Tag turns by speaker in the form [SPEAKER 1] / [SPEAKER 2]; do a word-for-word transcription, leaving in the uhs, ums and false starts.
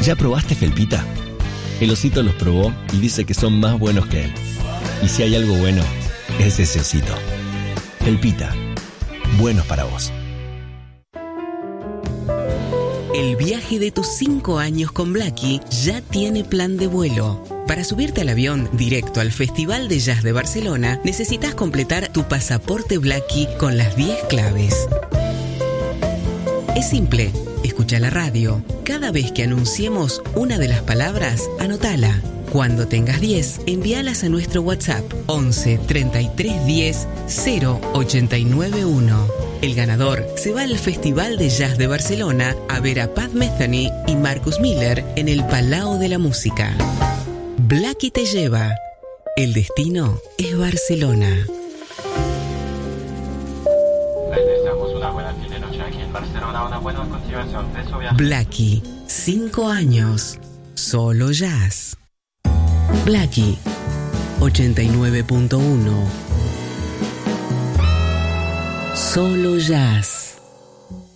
[SPEAKER 1] ¿Ya probaste Felpita? El osito los probó y dice que son más buenos que él. Y si hay algo bueno, es ese osito. Felpita, buenos para vos.
[SPEAKER 2] El viaje de tus cinco años con Blackie ya tiene plan de vuelo. Para subirte al avión directo al Festival de Jazz de Barcelona, necesitas completar tu pasaporte Blackie con las diez claves. Es simple, escucha la radio. Cada vez que anunciemos una de las palabras, anótala. Cuando tengas diez, envíalas a nuestro WhatsApp once treinta y tres diez cero ochenta y nueve uno. El ganador se va al Festival de Jazz de Barcelona a ver a Pat Metheny y Marcus Miller en el Palau de la Música. Blackie te lleva. El destino es Barcelona.
[SPEAKER 3] Les deseamos una buena fin de noche aquí en Barcelona, una buena continuación de su viaje.
[SPEAKER 2] Blackie, cinco años, solo jazz. Blackie, ochenta y nueve punto uno. Solo jazz.